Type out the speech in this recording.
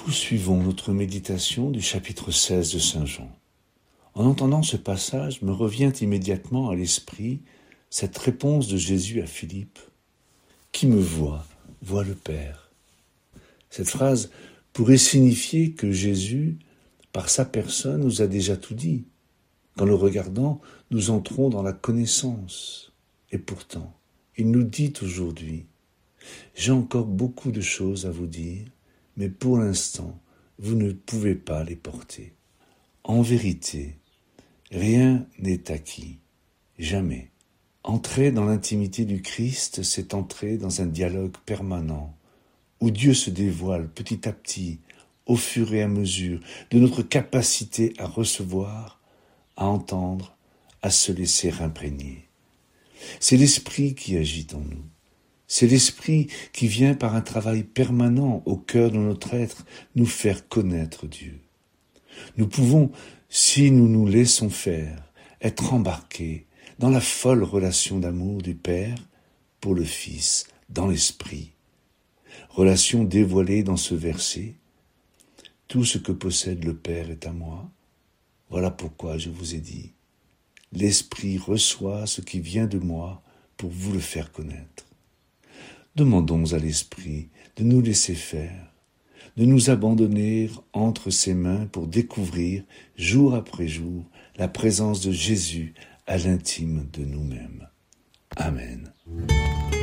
poursuivons notre méditation du chapitre 16 de Saint Jean. En entendant ce passage, me revient immédiatement à l'esprit cette réponse de Jésus à Philippe. « Qui me voit, voit le Père ». Cette phrase pourrait signifier que Jésus, par sa personne, nous a déjà tout dit. Qu'en le regardant, nous entrons dans la connaissance. Et pourtant, il nous dit aujourd'hui « J'ai encore beaucoup de choses à vous dire, mais pour l'instant, vous ne pouvez pas les porter. » En vérité, rien n'est acquis, jamais. Entrer dans l'intimité du Christ, c'est entrer dans un dialogue permanent, où Dieu se dévoile petit à petit, au fur et à mesure de notre capacité à recevoir, à entendre, à se laisser imprégner. C'est l'Esprit qui agit en nous. C'est l'Esprit qui vient par un travail permanent au cœur de notre être nous faire connaître Dieu. Nous pouvons, si nous nous laissons faire, être embarqués dans la folle relation d'amour du Père pour le Fils dans l'Esprit. Relation dévoilée dans ce verset. Tout ce que possède le Père est à moi. Voilà pourquoi je vous ai dit, l'Esprit reçoit ce qui vient de moi pour vous le faire connaître. Demandons à l'Esprit de nous laisser faire, de nous abandonner entre ses mains pour découvrir, jour après jour, la présence de Jésus à l'intime de nous-mêmes. Amen.